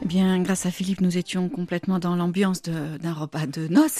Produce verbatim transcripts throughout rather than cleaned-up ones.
Bien, grâce à Philippe, nous étions complètement dans l'ambiance de, d'un repas de noces.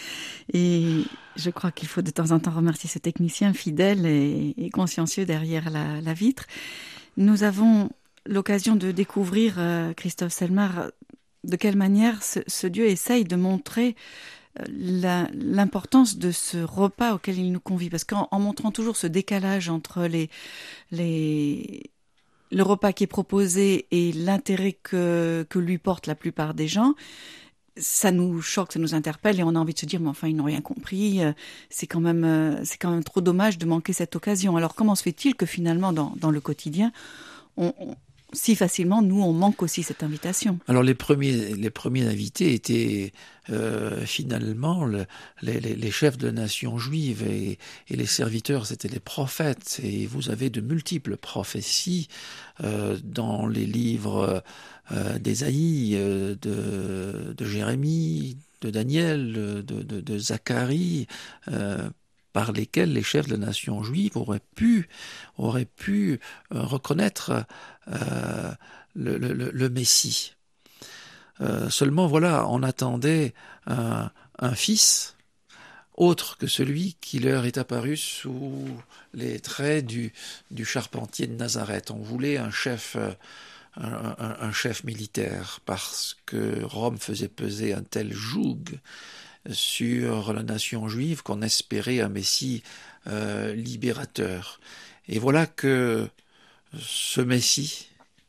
Et je crois qu'il faut de temps en temps remercier ce technicien fidèle et, et consciencieux derrière la, la vitre. Nous avons l'occasion de découvrir, euh, Christophe Selmar, de quelle manière ce, ce Dieu essaye de montrer la, l'importance de ce repas auquel il nous convie. Parce qu'en en montrant toujours ce décalage entre les... les le repas qui est proposé et l'intérêt que, que lui portent la plupart des gens, ça nous choque, ça nous interpelle et on a envie de se dire, mais enfin, ils n'ont rien compris, c'est quand même, c'est quand même trop dommage de manquer cette occasion. Alors, comment se fait-il que finalement, dans, dans le quotidien, on, on, si facilement, nous, on manque aussi cette invitation? Alors, les premiers, les premiers invités étaient euh, finalement le, les, les, les chefs de nations juives et, et les serviteurs, c'était les prophètes. Et vous avez de multiples prophéties euh, dans les livres euh, d'Ésaïe, euh, de, de Jérémie, de Daniel, de, de, de Zacharie, euh, par lesquels les chefs de la nation juive auraient pu, auraient pu euh, reconnaître euh, le, le, le Messie. Euh, seulement, voilà, on attendait un, un fils autre que celui qui leur est apparu sous les traits du, du charpentier de Nazareth. On voulait un chef, un, un, un chef militaire parce que Rome faisait peser un tel joug sur la nation juive qu'on espérait un Messie euh, libérateur. Et voilà que ce Messie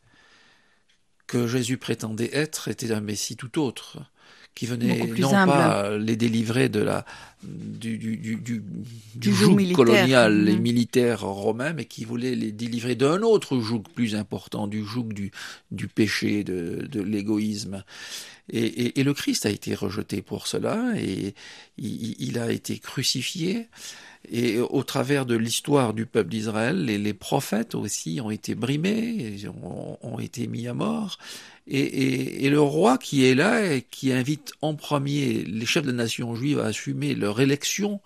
que Jésus prétendait être était un Messie tout autre, qui venait non humble. Pas les délivrer de la, du, du, du, du, du joug militaire. colonial mmh. et militaire romain, mais qui voulait les délivrer d'un autre joug plus important, du joug du, du péché, de, de l'égoïsme. Et, et, et le Christ a été rejeté pour cela, et il, il a été crucifié. Et au travers de l'histoire du peuple d'Israël, les, les prophètes aussi ont été brimés, ont, ont été mis à mort. Et, et, et le roi qui est là et qui invite en premier les chefs de la nation juive à assumer leur élection,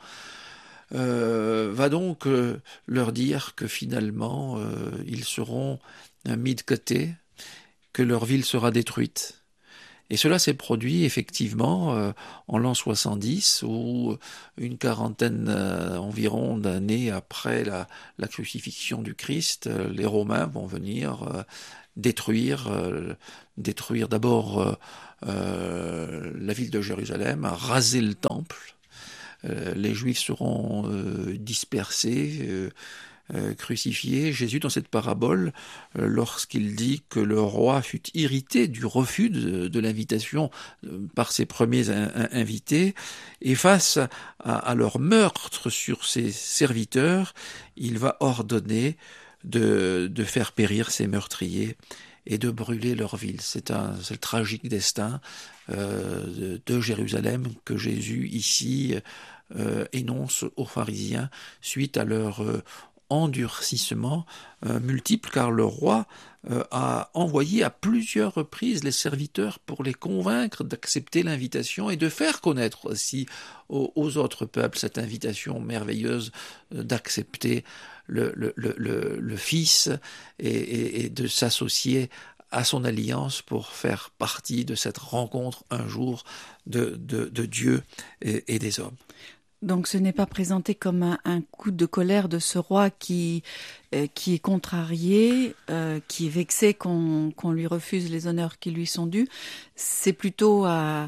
euh, va donc euh, leur dire que finalement euh, ils seront mis de côté, que leur ville sera détruite. Et cela s'est produit effectivement euh, en l'an soixante-dix, où une quarantaine euh, environ d'années après la, la crucifixion du Christ, euh, les Romains vont venir euh, détruire, euh, détruire d'abord euh, euh, la ville de Jérusalem, raser le temple. Euh, les Juifs seront euh, dispersés, euh, Euh, crucifié. Jésus, dans cette parabole, euh, lorsqu'il dit que le roi fut irrité du refus de, de l'invitation euh, par ses premiers in- in- invités, et face à, à leur meurtre sur ses serviteurs, il va ordonner de, de faire périr ses meurtriers et de brûler leur ville. C'est un c'est le tragique destin euh, de, de Jérusalem que Jésus ici euh, énonce aux pharisiens suite à leur euh, endurcissement euh, multiple, car le roi euh, a envoyé à plusieurs reprises les serviteurs pour les convaincre d'accepter l'invitation et de faire connaître aussi aux, aux autres peuples cette invitation merveilleuse euh, d'accepter le, le, le, le, le Fils et, et, et de s'associer à son alliance pour faire partie de cette rencontre un jour de, de, de Dieu et, et des hommes. Donc ce n'est pas présenté comme un, un coup de colère de ce roi qui, euh, qui est contrarié, euh, qui est vexé qu'on, qu'on lui refuse les honneurs qui lui sont dus. C'est plutôt à,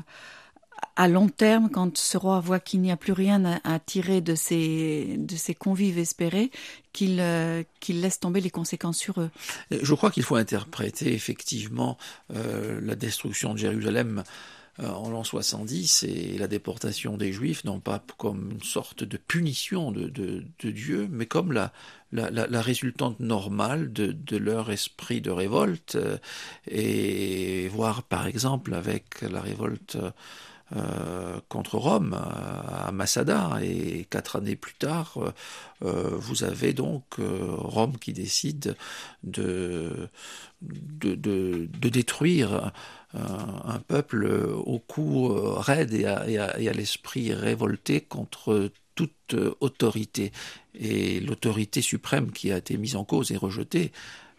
à long terme, quand ce roi voit qu'il n'y a plus rien à, à tirer de ses, de ses convives espérés, qu'il, euh, qu'il laisse tomber les conséquences sur eux. Je crois qu'il faut interpréter effectivement euh, la destruction de Jérusalem en l'an soixante-dix et la déportation des Juifs, non pas comme une sorte de punition de, de, de Dieu, mais comme la, la, la, la résultante normale de, de leur esprit de révolte, et voir par exemple avec la révolte euh, contre Rome à Massada, et quatre années plus tard, euh, vous avez donc euh, Rome qui décide de, de, de, de détruire un peuple au cou raide et à, et à, et à l'esprit révolté contre toute autorité. Et l'autorité suprême qui a été mise en cause et rejetée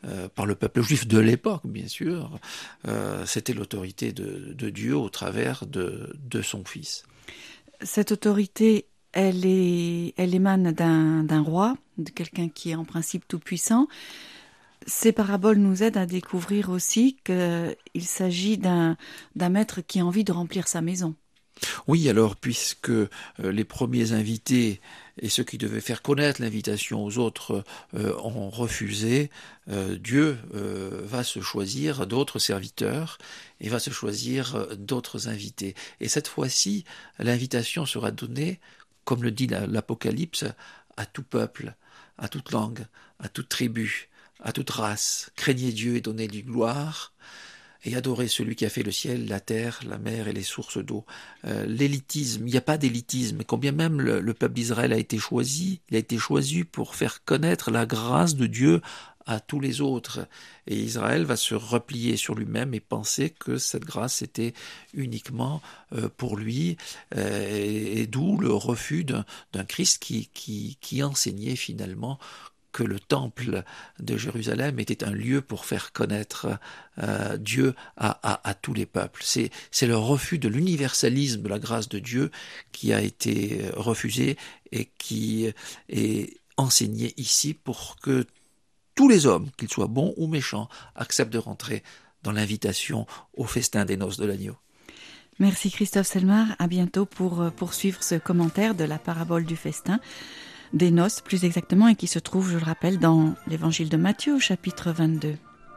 euh, par le peuple juif de l'époque, bien sûr, euh, c'était l'autorité de, de Dieu au travers de, de son Fils. Cette autorité, elle, est, elle émane d'un, d'un roi, de quelqu'un qui est en principe tout-puissant. Ces paraboles nous aident à découvrir aussi qu'il s'agit d'un, d'un maître qui a envie de remplir sa maison. Oui, alors, puisque euh, les premiers invités et ceux qui devaient faire connaître l'invitation aux autres euh, ont refusé, euh, Dieu euh, va se choisir d'autres serviteurs et va se choisir d'autres invités. Et cette fois-ci, l'invitation sera donnée, comme le dit l'Apocalypse, à tout peuple, à toute langue, à toute tribu, à toute race. Craignez Dieu et donnez-lui gloire. Et adorez celui qui a fait le ciel, la terre, la mer et les sources d'eau. Euh, l'élitisme, il n'y a pas d'élitisme. Quand bien même le, le peuple d'Israël a été choisi, il a été choisi pour faire connaître la grâce de Dieu à tous les autres. Et Israël va se replier sur lui-même et penser que cette grâce était uniquement euh, pour lui, euh, et, et d'où le refus d'un, d'un Christ qui, qui, qui enseignait finalement que le temple de Jérusalem était un lieu pour faire connaître euh, Dieu à, à, à tous les peuples. C'est, c'est le refus de l'universalisme de la grâce de Dieu qui a été refusé et qui est enseigné ici pour que tous les hommes, qu'ils soient bons ou méchants, acceptent de rentrer dans l'invitation au festin des noces de l'agneau. Merci Christophe Selmar, à bientôt pour poursuivre ce commentaire de la parabole du festin des noces plus exactement, et qui se trouve, je le rappelle, dans l'évangile de Matthieu au chapitre vingt-deux.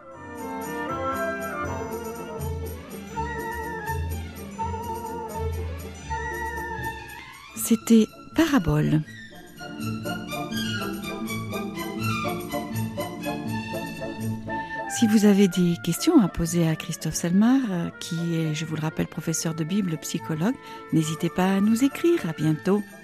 C'était Parabole. Si vous avez des questions à poser à Christophe Selmar, qui est, je vous le rappelle, professeur de Bible, psychologue, n'hésitez pas à nous écrire. À bientôt.